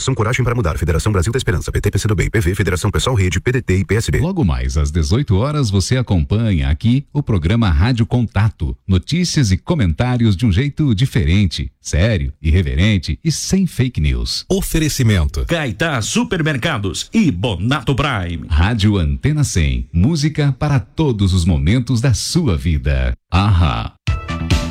Associação Coragem para Mudar, Federação Brasil da Esperança, PT, PCdoB, PV, Federação Pessoal Rede, PDT e PSB. Logo mais às 18 horas você acompanha aqui o programa Rádio Contato. Notícias e comentários de um jeito diferente, sério, irreverente e sem fake news. Oferecimento Caetá Supermercados e Bonato Prime. Rádio Antena 100. Música para todos os momentos da sua vida. Ahá.